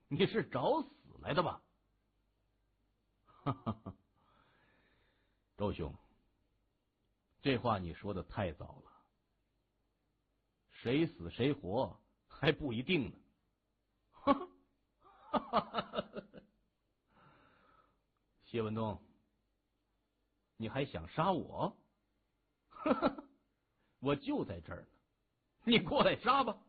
你是找死来的吧？哈哈哈，周兄，这话你说的太早了，谁死谁活还不一定呢。哈哈哈哈，谢文东，你还想杀我？哈哈，我就在这儿呢，你过来杀吧。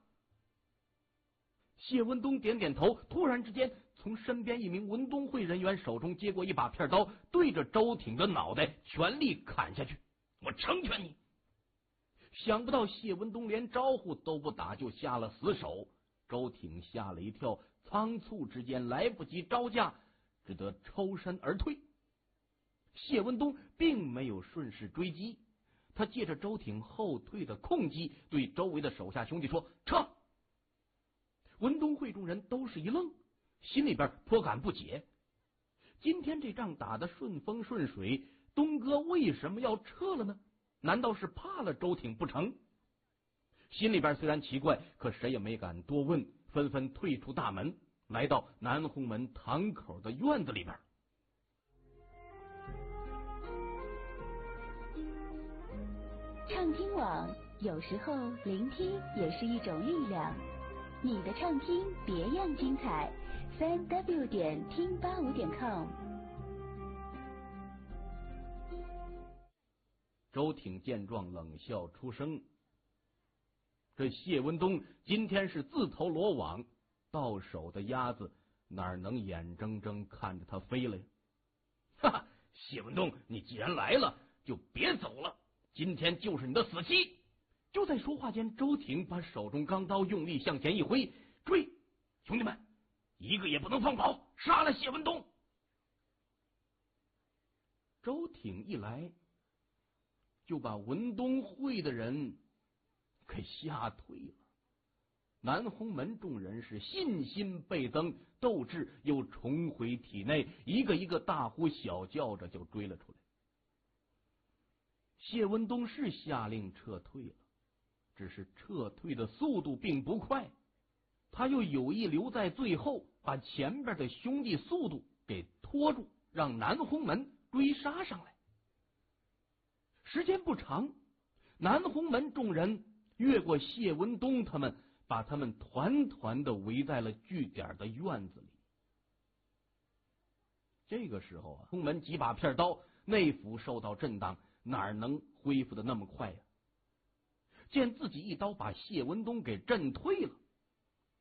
谢文东点点头，突然之间从身边一名文东会人员手中接过一把片刀，对着周挺的脑袋全力砍下去。我成全你！想不到谢文东连招呼都不打就下了死手，周挺吓了一跳，仓促之间来不及招架，只得抽身而退。谢文东并没有顺势追击，他借着周挺后退的空隙，对周围的手下兄弟说：“撤！”文东会众人都是一愣，心里边颇感不解。今天这仗打得顺风顺水，东哥为什么要撤了呢？难道是怕了周挺不成？心里边虽然奇怪，可谁也没敢多问，纷纷退出大门，来到南红门堂口的院子里边。 畅听网，有时候聆听也是一种力量。你的畅听别样精彩，3w 点听85点 com。 周挺见状冷笑出声：“这谢文东今天是自投罗网，到手的鸭子哪能眼睁睁看着他飞了呀？”哈哈，谢文东，你既然来了，就别走了，今天就是你的死期！就在说话间，周挺把手中钢刀用力向前一挥，追！兄弟们，一个也不能放跑，杀了谢文东！周挺一来，就把文东会的人给吓退了。南红门众人是信心倍增，斗志又重回体内，一个一个大呼小叫着就追了出来。谢文东是下令撤退了，只是撤退的速度并不快，他又有意留在最后，把前边的兄弟速度给拖住，让南红门追杀上来。时间不长，南红门众人越过谢文东他们，把他们团团的围在了据点的院子里。这个时候啊，红门几把片刀，内府受到震荡，哪能恢复的那么快呀？见自己一刀把谢文东给震退了，